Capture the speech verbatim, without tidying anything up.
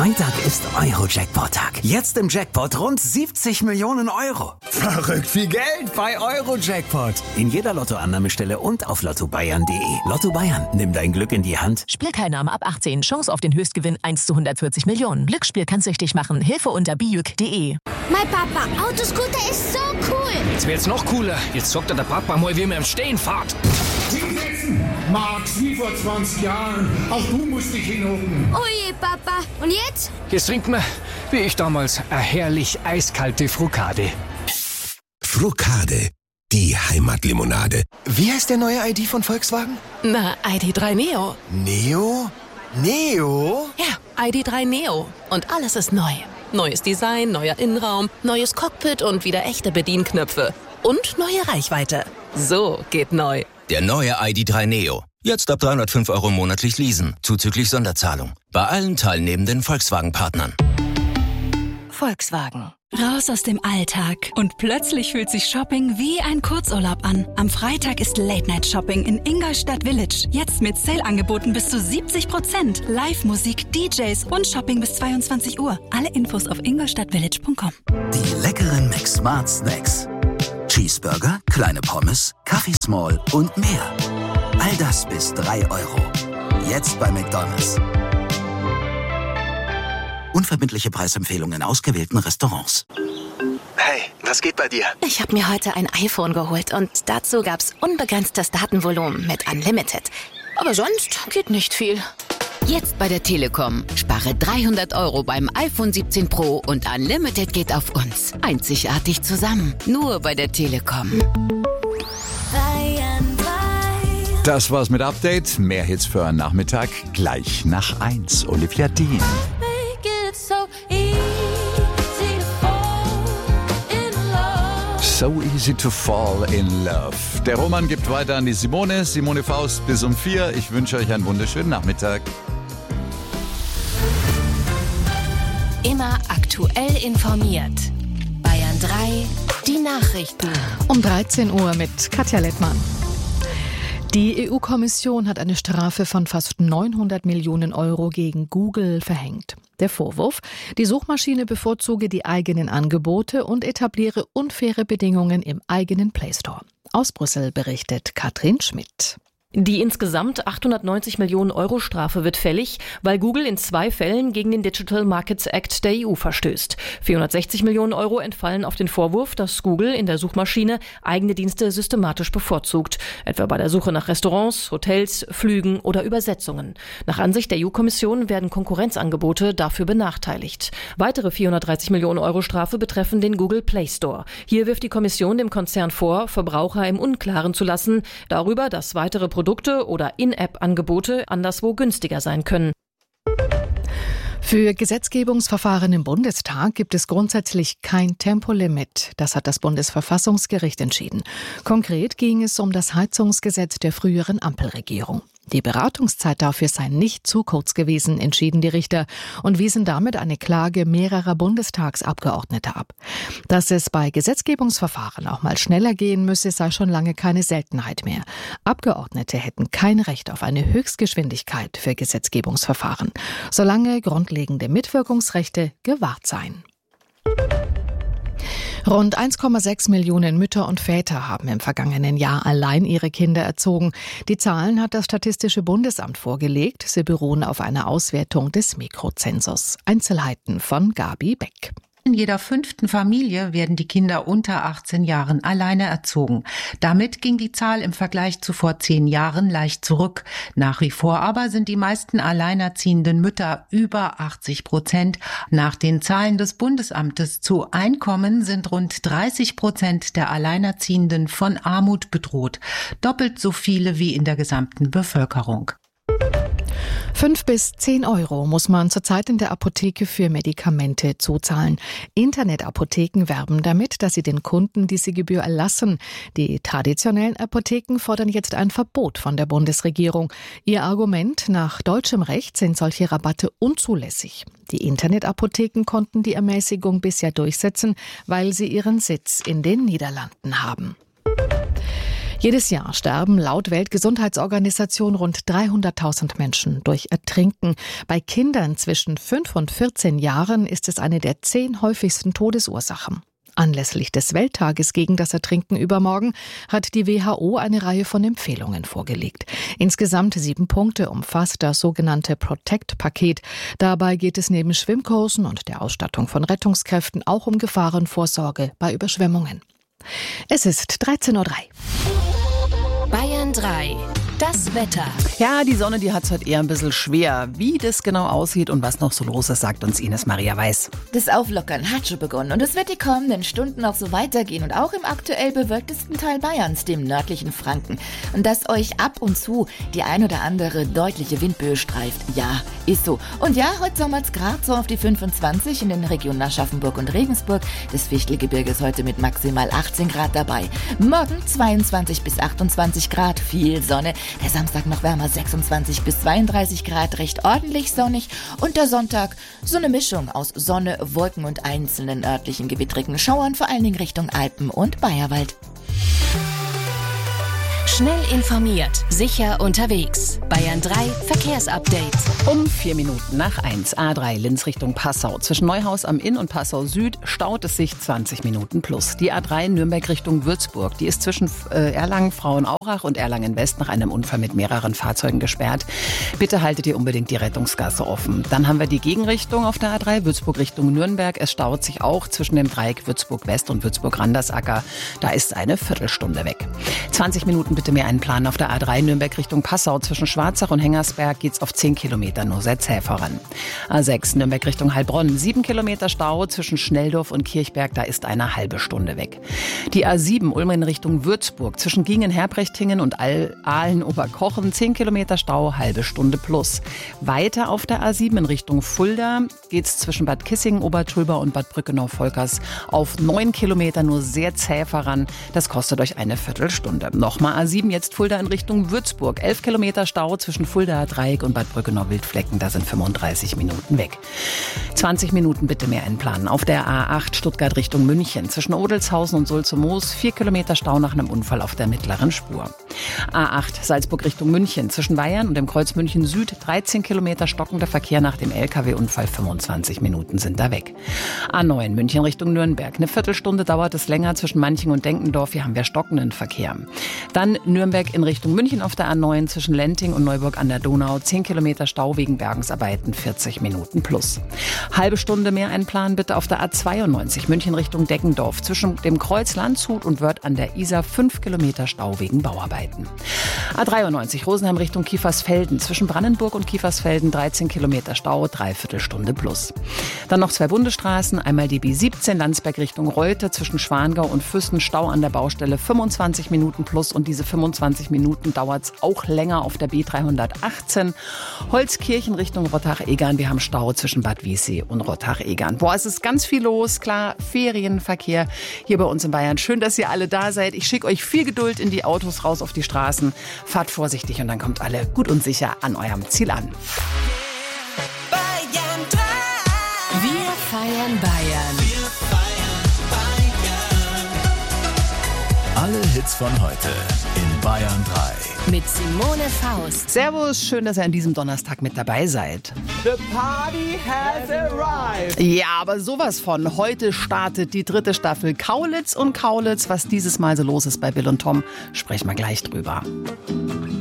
Freitag ist Euro-Jackpot-Tag. Jetzt im Jackpot rund siebzig Millionen Euro. Verrückt viel Geld bei Euro-Jackpot. In jeder Lottoannahmestelle und auf lotto bayern punkt de. Lotto Bayern, nimm dein Glück in die Hand. Spielteilnahme ab achtzehn. Chance auf den Höchstgewinn eins zu hundertvierzig Millionen. Glücksspiel kann süchtig machen. Hilfe unter bijuk punkt de. Mein Papa, Autoscooter ist so cool. Jetzt wird's noch cooler. Jetzt zockt er der Papa mal, wie wir im Stehen fahrt. Hinsetzen! Max, wie vor zwanzig Jahren. Auch du musst dich hinhocken. Oje, Papa. Und jetzt? Jetzt trinken wir, wie ich damals, eine herrlich eiskalte Frucade. Frucade, die Heimatlimonade. Wie heißt der neue I D von Volkswagen? Na, I D drei Neo. Neo? Neo? Ja, I D drei Neo. Und alles ist neu. Neues Design, neuer Innenraum, neues Cockpit und wieder echte Bedienknöpfe. Und neue Reichweite. So geht neu. Der neue I D drei Neo. Jetzt ab dreihundertfünf Euro monatlich leasen, zuzüglich Sonderzahlung. Bei allen teilnehmenden Volkswagen-Partnern. Volkswagen. Raus aus dem Alltag. Und plötzlich fühlt sich Shopping wie ein Kurzurlaub an. Am Freitag ist Late-Night-Shopping in Ingolstadt Village. Jetzt mit Sale-Angeboten bis zu siebzig Prozent. Live-Musik, D Js und Shopping bis zweiundzwanzig Uhr. Alle Infos auf ingolstadtvillage punkt com. Die leckeren McSmart Snacks. Cheeseburger, kleine Pommes, Kaffee Small und mehr. All das bis drei Euro. Jetzt bei McDonald's. Unverbindliche Preisempfehlungen in ausgewählten Restaurants. Hey, was geht bei dir? Ich habe mir heute ein iPhone geholt und dazu gab's unbegrenztes Datenvolumen mit Unlimited. Aber sonst geht nicht viel. Jetzt bei der Telekom. Spare dreihundert Euro beim iPhone siebzehn Pro und Unlimited geht auf uns. Einzigartig zusammen. Nur bei der Telekom. Das war's mit Update. Mehr Hits für einen Nachmittag. Gleich nach eins. Olivia Dean. So easy to fall in love. Der Roman gibt weiter an die Simone. Simone Faust bis um vier. Ich wünsche euch einen wunderschönen Nachmittag. Immer aktuell informiert. Bayern drei, die Nachrichten. Um dreizehn Uhr mit Katja Lettmann. Die E U-Kommission hat eine Strafe von fast neunhundert Millionen Euro gegen Google verhängt. Der Vorwurf, die Suchmaschine bevorzuge die eigenen Angebote und etabliere unfaire Bedingungen im eigenen Play Store. Aus Brüssel berichtet Katrin Schmidt. Die insgesamt achthundertneunzig Millionen Euro Strafe wird fällig, weil Google in zwei Fällen gegen den Digital Markets Act der E U verstößt. vierhundertsechzig Millionen Euro entfallen auf den Vorwurf, dass Google in der Suchmaschine eigene Dienste systematisch bevorzugt, etwa bei der Suche nach Restaurants, Hotels, Flügen oder Übersetzungen. Nach Ansicht der E U-Kommission werden Konkurrenzangebote dafür benachteiligt. Weitere vierhundertdreißig Millionen Euro Strafe betreffen den Google Play Store. Hier wirft die Kommission dem Konzern vor, Verbraucher im Unklaren zu lassen darüber, dass weitere Produkte Produkte oder In-App-Angebote anderswo günstiger sein können. Für Gesetzgebungsverfahren im Bundestag gibt es grundsätzlich kein Tempolimit. Das hat das Bundesverfassungsgericht entschieden. Konkret ging es um das Heizungsgesetz der früheren Ampelregierung. Die Beratungszeit dafür sei nicht zu kurz gewesen, entschieden die Richter und wiesen damit eine Klage mehrerer Bundestagsabgeordneter ab. Dass es bei Gesetzgebungsverfahren auch mal schneller gehen müsse, sei schon lange keine Seltenheit mehr. Abgeordnete hätten kein Recht auf eine Höchstgeschwindigkeit für Gesetzgebungsverfahren, solange grundlegende Mitwirkungsrechte gewahrt seien. Rund eins Komma sechs Millionen Mütter und Väter haben im vergangenen Jahr allein ihre Kinder erzogen. Die Zahlen hat das Statistische Bundesamt vorgelegt. Sie beruhen auf einer Auswertung des Mikrozensus. Einzelheiten von Gabi Beck. In jeder fünften Familie werden die Kinder unter achtzehn Jahren alleine erzogen. Damit ging die Zahl im Vergleich zu vor zehn Jahren leicht zurück. Nach wie vor aber sind die meisten alleinerziehenden Mütter über achtzig Prozent. Nach den Zahlen des Bundesamtes zu Einkommen sind rund dreißig Prozent der Alleinerziehenden von Armut bedroht. Doppelt so viele wie in der gesamten Bevölkerung. Fünf bis zehn Euro muss man zurzeit in der Apotheke für Medikamente zuzahlen. Internetapotheken werben damit, dass sie den Kunden diese Gebühr erlassen. Die traditionellen Apotheken fordern jetzt ein Verbot von der Bundesregierung. Ihr Argument: nach deutschem Recht sind solche Rabatte unzulässig. Die Internetapotheken konnten die Ermäßigung bisher durchsetzen, weil sie ihren Sitz in den Niederlanden haben. Jedes Jahr sterben laut Weltgesundheitsorganisation rund dreihunderttausend Menschen durch Ertrinken. Bei Kindern zwischen fünf und vierzehn Jahren ist es eine der zehn häufigsten Todesursachen. Anlässlich des Welttages gegen das Ertrinken übermorgen hat die W H O eine Reihe von Empfehlungen vorgelegt. Insgesamt sieben Punkte umfasst das sogenannte Protect-Paket. Dabei geht es neben Schwimmkursen und der Ausstattung von Rettungskräften auch um Gefahrenvorsorge bei Überschwemmungen. Es ist dreizehn Uhr drei. Bayern drei. Das Wetter. Ja, die Sonne, die hat es heute eher ein bisschen schwer. Wie das genau aussieht und was noch so los ist, sagt uns Ines Maria Weiß. Das Auflockern hat schon begonnen und es wird die kommenden Stunden auch so weitergehen und auch im aktuell bewölktesten Teil Bayerns, dem nördlichen Franken. Und dass euch ab und zu die ein oder andere deutliche Windböe streift, ja, ist so. Und ja, heute sommert es gerade so auf die fünfundzwanzig in den Regionen Aschaffenburg und Regensburg. Das Fichtelgebirge ist heute mit maximal achtzehn Grad dabei. Morgen zweiundzwanzig bis achtundzwanzig Grad, viel Sonne. Der Samstag noch wärmer, sechsundzwanzig bis zweiunddreißig Grad, recht ordentlich sonnig. Und der Sonntag so eine Mischung aus Sonne, Wolken und einzelnen örtlichen gewittrigen Schauern, vor allen Dingen Richtung Alpen und Bayerwald. Schnell informiert, sicher unterwegs. Bayern drei Verkehrsupdate. Um vier Minuten nach eins, A drei Linz Richtung Passau. Zwischen Neuhaus am Inn und Passau Süd staut es sich zwanzig Minuten plus. Die A drei Nürnberg Richtung Würzburg, die ist zwischen äh, Erlangen, Frauenaurach und Erlangen West nach einem Unfall mit mehreren Fahrzeugen gesperrt. Bitte haltet ihr unbedingt die Rettungsgasse offen. Dann haben wir die Gegenrichtung auf der A drei, Würzburg Richtung Nürnberg. Es staut sich auch zwischen dem Dreieck Würzburg West und Würzburg Randersacker. Da ist eine Viertelstunde weg. zwanzig Minuten bitte mehr einplanen auf der A drei Nürnberg Richtung Passau. Zwischen Schwarzach und Hengersberg geht's auf zehn Kilometer nur sehr zäh voran. A sechs Nürnberg Richtung Heilbronn. sieben Kilometer Stau zwischen Schnelldorf und Kirchberg. Da ist eine halbe Stunde weg. Die A sieben Ulm in Richtung Würzburg. Zwischen Gingen-Herbrechtingen und Aalen-Oberkochen. zehn Kilometer Stau, halbe Stunde plus. Weiter auf der A sieben in Richtung Fulda geht's zwischen Bad Kissingen, Obertulba und Bad Brückenau-Volkers auf neun Kilometer nur sehr zäh voran. Das kostet euch eine Viertelstunde. Nochmal A sieben jetzt Fulda in Richtung Würzburg. elf Kilometer Stau zwischen Fulda Dreieck und Bad Brückenau-Wildflecken. Da sind fünfunddreißig Minuten weg. zwanzig Minuten bitte mehr einplanen. Auf der A acht Stuttgart Richtung München. Zwischen Odelshausen und Sulze-Moos. vier Kilometer Stau nach einem Unfall auf der mittleren Spur. A acht Salzburg Richtung München. Zwischen Bayern und dem Kreuz München Süd. dreizehn Kilometer stockender Verkehr nach dem L K W-Unfall. fünfundzwanzig Minuten sind da weg. A neun München Richtung Nürnberg. Eine Viertelstunde dauert es länger zwischen Manching und Denkendorf. Hier haben wir stockenden Verkehr. Dann Nürnberg in Richtung München auf der A neun zwischen Lenting und Neuburg an der Donau. zehn Kilometer Stau wegen Bergungsarbeiten, vierzig Minuten plus. Halbe Stunde mehr einplanen bitte auf der A zweiundneunzig München Richtung Deckendorf. Zwischen dem Kreuz Landshut und Wörth an der Isar fünf Kilometer Stau wegen Bauarbeiten. A dreiundneunzig Rosenheim Richtung Kiefersfelden. Zwischen Brandenburg und Kiefersfelden dreizehn Kilometer Stau, dreiviertel Stunde plus. Dann noch zwei Bundesstraßen. Einmal die B siebzehn Landsberg Richtung Reutte. Zwischen Schwangau und Füssen Stau an der Baustelle, fünfundzwanzig Minuten plus. Und diese fünfundzwanzig Minuten dauert es auch länger auf der B dreihundertachtzehn. Holzkirchen Richtung Rottach-Egern. Wir haben Stau zwischen Bad Wiessee und Rottach-Egern. Boah, es ist ganz viel los. Klar, Ferienverkehr hier bei uns in Bayern. Schön, dass ihr alle da seid. Ich schicke euch viel Geduld in die Autos raus auf die Straßen. Fahrt vorsichtig und dann kommt alle gut und sicher an eurem Ziel an. Bayern drei. Wir feiern Bayern. Wir feiern Bayern. Alle Hits von heute in Bayern drei. Mit Simone Faust. Servus, schön, dass ihr an diesem Donnerstag mit dabei seid. The party has arrived. Ja, aber sowas von. Heute startet die dritte Staffel Kaulitz und Kaulitz. Was dieses Mal so los ist bei Bill und Tom, sprechen wir gleich drüber.